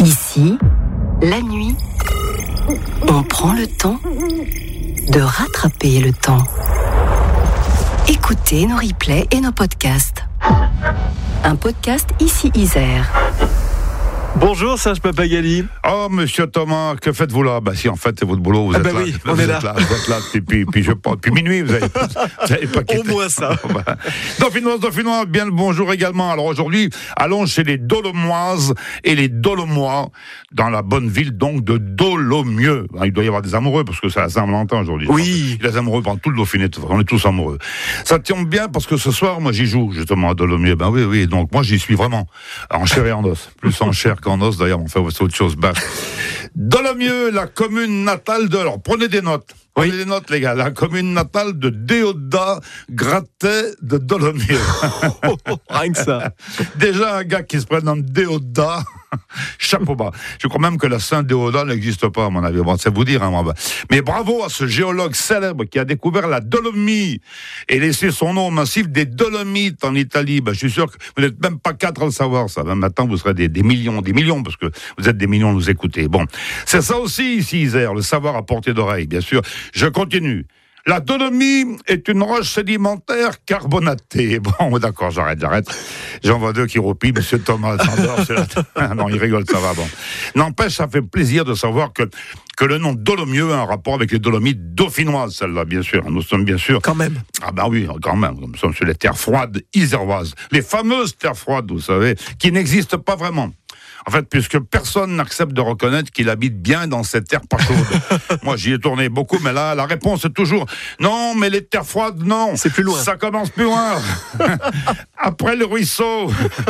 Ici, la nuit, on prend le temps de rattraper le temps. Écoutez nos replays et nos podcasts. Un podcast Ici Isère. Bonjour Serge Papagali. Oh monsieur Thomas, que faites-vous là? Bah si en fait c'est votre boulot, vous êtes là. Oui, on est là. Vous êtes là depuis je pense depuis minuit, vous avez pas quitté. Au moins ça. Dauphinois, bien le bonjour également. Alors aujourd'hui, allons chez les Dolomoises et les Dolomois dans la bonne ville donc de Dolomieu. Il doit y avoir des amoureux parce que c'est la Saint-Valentin aujourd'hui. Oui. Les amoureux pendant tout le Dauphiné, on est tous amoureux. Ça tombe bien parce que ce soir, moi j'y joue justement à Dolomieu. Ben oui, donc moi j'y suis vraiment en chair et en os, plus en chair qu'en os d'ailleurs, on fait autre chose. Dolomieu, la commune natale de... Alors, prenez des notes. Prenez des notes, les gars. La commune natale de Déodat Gratet de Dolomieu. Rien que ça. Déjà, un gars qui se prénomme Déodat, chapeau bas. Je crois même que la Saint-Déodat n'existe pas, à mon avis. Bon, c'est vous dire, hein, moi. Mais bravo à ce géologue célèbre qui a découvert la Dolomie et laissé son nom au massif des Dolomites en Italie. Je suis sûr que vous n'êtes même pas 4 à le savoir, ça. Même maintenant, vous serez des millions, parce que vous êtes des millions à nous écouter. Bon. C'est ça aussi, ici, Isère, le savoir à portée d'oreille, bien sûr. Je continue. La Dolomie est une roche sédimentaire carbonatée. Bon, d'accord, j'arrête. J'en vois deux qui roupillent, monsieur Thomas. Non, il rigole, ça va, bon. N'empêche, ça fait plaisir de savoir que le nom Dolomieu a un rapport avec les Dolomites dauphinoises, celle-là, bien sûr. Nous sommes bien sûr... Quand même. Ah ben oui, quand même. Nous sommes sur les terres froides iséroises. Les fameuses terres froides, vous savez, qui n'existent pas vraiment. En fait, puisque personne n'accepte de reconnaître qu'il habite bien dans cette terre pas chaude. Moi, j'y ai tourné beaucoup, mais là, la réponse est toujours non, mais les terres froides, non. C'est plus loin. Ça commence plus loin. Après le ruisseau.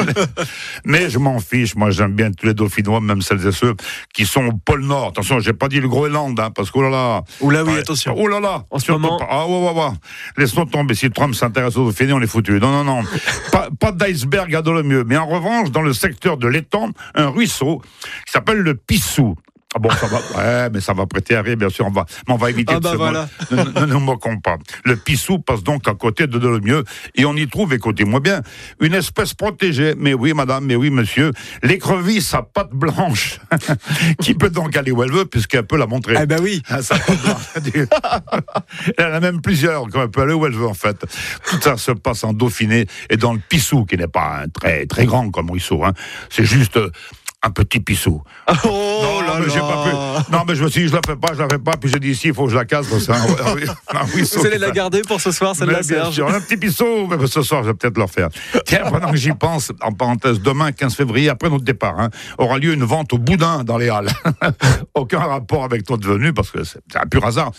Mais je m'en fiche. Moi, j'aime bien tous les Dauphinois, même celles et ceux qui sont au pôle Nord. Attention, j'ai pas dit le Groenland, hein, parce que Oula, oui, attention. Oh là là. En ce moment. Ouais. Laissons tomber. Si Trump s'intéresse aux Dauphinois, on est foutus. Non. Pas d'iceberg à Dolomieu. Mais en revanche, dans le secteur de l'étang, un ruisseau qui s'appelle le Pissou. Ah bon, ça va, ouais, mais ça va prêter à rire, bien sûr, on va éviter de se voilà. Ne nous moquons pas. Le Pissou passe donc à côté de Dolomieu, et on y trouve, écoutez-moi bien, une espèce protégée, mais oui madame, mais oui monsieur, l'écrevisse à pattes blanches, qui peut donc aller où elle veut, puisqu'elle peut la montrer. Ah ben oui. Sa patte blanche. Elle en a même plusieurs, elle peut aller où elle veut en fait. Tout ça se passe en Dauphiné, et dans le Pissou, qui n'est pas très, très grand comme ruisseau, hein. C'est juste... un petit Pissou. Oh là là. J'ai pas pu. Non, mais je me suis dit, je la fais pas. Puis j'ai dit, ici, il faut que je la casse. C'est un ruisseau. Vous allez la garder pour ce soir, celle-là, Serge? Un petit Pissou, mais ce soir, je vais peut-être le refaire. Tiens, pendant que j'y pense, en parenthèse, demain, 15 février, après notre départ, aura lieu une vente au boudin dans les Halles. Aucun rapport avec notre venue, parce que c'est un pur hasard.